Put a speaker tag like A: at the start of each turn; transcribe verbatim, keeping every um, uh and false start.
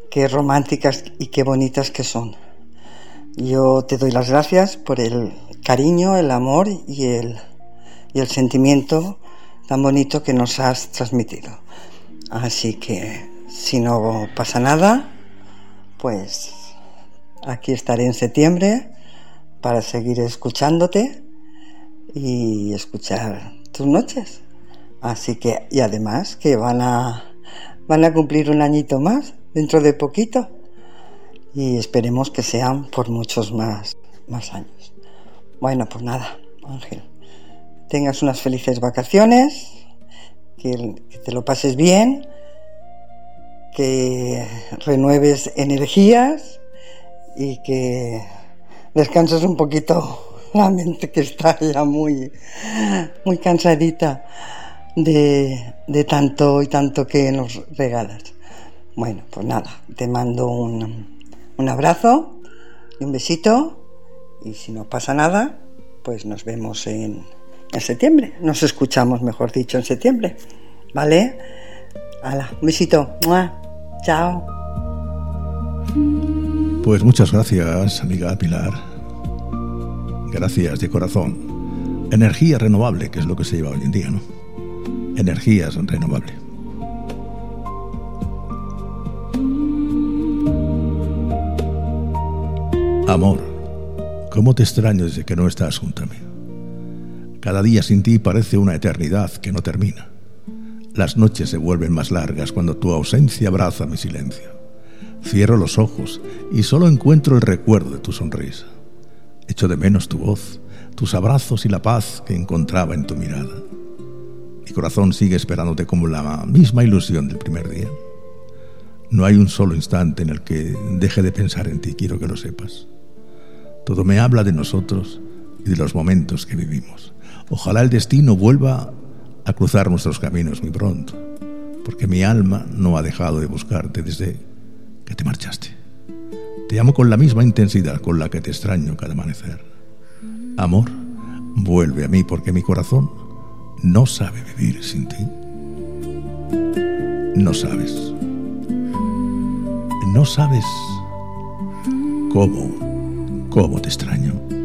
A: qué románticas y qué bonitas que son. Yo te doy las gracias por el cariño, el amor y el, y el sentimiento tan bonito que nos has transmitido. Así que si no pasa nada, pues aquí estaré en septiembre para seguir escuchándote y escuchar tus noches. Así que, y además que van a van a cumplir un añito más dentro de poquito y esperemos que sean por muchos más más años. Bueno, pues nada, Ángel, tengas unas felices vacaciones, que, que te lo pases bien, que renueves energías y que descanses un poquito la mente, que está ya muy muy cansadita de, de tanto y tanto que nos regalas. Bueno, pues nada, te mando un, un abrazo y un besito, y si no pasa nada, pues nos vemos en, en septiembre, nos escuchamos, mejor dicho, en septiembre, ¿vale? Hala, un besito. ¡Mua! Chao.
B: Pues muchas gracias, amiga Pilar. Gracias de corazón. Energía renovable, que es lo que se lleva hoy en día, ¿no? Energías renovables. Amor, cómo te extraño desde que no estás junto a mí. Cada día sin ti parece una eternidad que no termina. Las noches se vuelven más largas cuando tu ausencia abraza mi silencio. Cierro los ojos y solo encuentro el recuerdo de tu sonrisa. Echo de menos tu voz, tus abrazos y la paz que encontraba en tu mirada. Mi corazón sigue esperándote como la misma ilusión del primer día. No hay un solo instante en el que deje de pensar en ti, quiero que lo sepas. Todo me habla de nosotros y de los momentos que vivimos. Ojalá el destino vuelva a cruzar nuestros caminos muy pronto, porque mi alma no ha dejado de buscarte desde que te marchaste. Te amo con la misma intensidad con la que te extraño cada amanecer. Amor, vuelve a mí, porque mi corazón no sabe vivir sin ti. No sabes. No sabes cómo, cómo te extraño.